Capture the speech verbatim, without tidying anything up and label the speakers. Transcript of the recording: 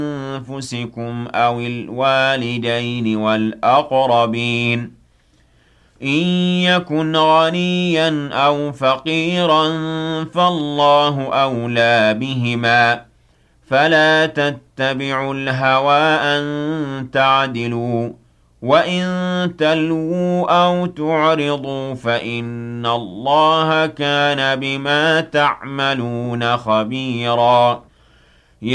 Speaker 1: أنفسكم أو الوالدين والأقربين إن يكن غنيا أو فقيرا فالله أولى بهما فلا تتبعوا الهوى أن تعدلوا وإن تلووا أو تعرضوا فإن الله كان بما تعملون خبيرا